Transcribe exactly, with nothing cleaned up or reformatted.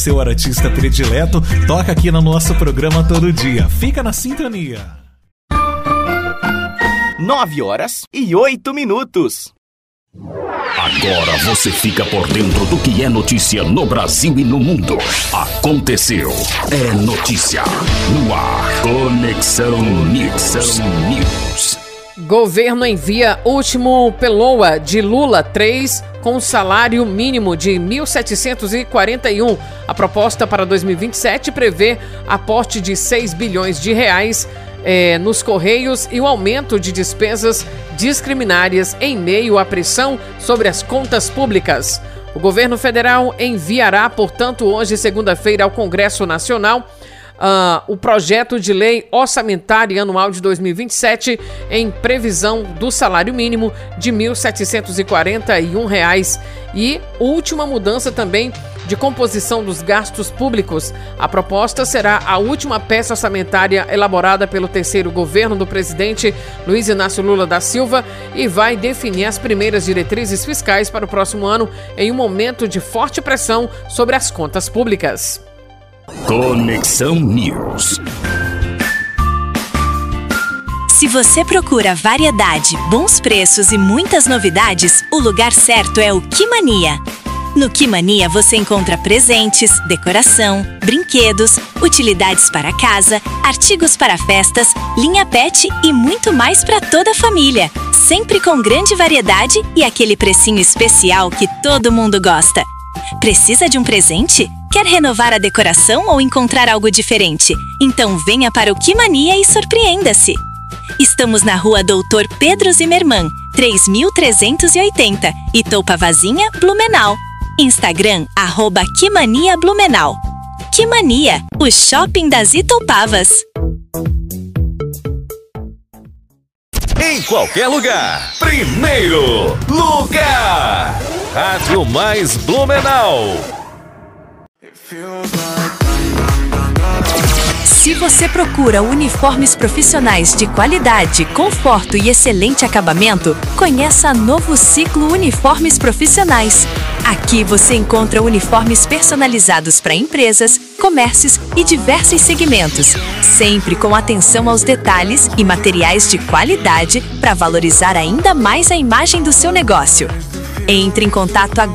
Seu artista predileto toca aqui no nosso programa todo dia. Fica na sintonia. Nove horas e oito minutos. Agora você fica por dentro do que é notícia no Brasil e no mundo. Aconteceu. É notícia. No ar. Conexão News. News. Governo envia último P L O A de Lula três com salário mínimo de mil setecentos e quarenta e um. A proposta para dois mil e vinte e sete prevê aporte de seis bilhões de reais é, nos Correios e o aumento de despesas discriminárias em meio à pressão sobre as contas públicas. O governo federal enviará, portanto, hoje, segunda-feira, ao Congresso Nacional Uh, o projeto de lei orçamentária anual de dois mil e vinte e sete em previsão do salário mínimo de mil setecentos e quarenta e um reais e última mudança também de composição dos gastos públicos. A proposta será a última peça orçamentária elaborada pelo terceiro governo do presidente Luiz Inácio Lula da Silva e vai definir as primeiras diretrizes fiscais para o próximo ano em um momento de forte pressão sobre as contas públicas. Conexão News. Se você procura variedade, bons preços e muitas novidades, o lugar certo é o Que Mania. No Que Mania você encontra presentes, decoração, brinquedos, utilidades para casa, artigos para festas, linha pet e muito mais para toda a família. Sempre com grande variedade e aquele precinho especial que todo mundo gosta. Precisa de um presente? Quer renovar a decoração ou encontrar algo diferente? Então venha para o Que Mania e surpreenda-se! Estamos na rua Doutor Pedro Zimmermann, três mil trezentos e oitenta, Itopavazinha, Blumenau. Instagram, arroba Que Mania Blumenau. Que Mania, o shopping das Itopavas. Em qualquer lugar, primeiro lugar. Rádio Mais Blumenau. Se você procura uniformes profissionais de qualidade, conforto e excelente acabamento, conheça a Novo Ciclo Uniformes Profissionais. Aqui você encontra uniformes personalizados para empresas, comércios e diversos segmentos, sempre com atenção aos detalhes e materiais de qualidade para valorizar ainda mais a imagem do seu negócio. Entre em contato agora.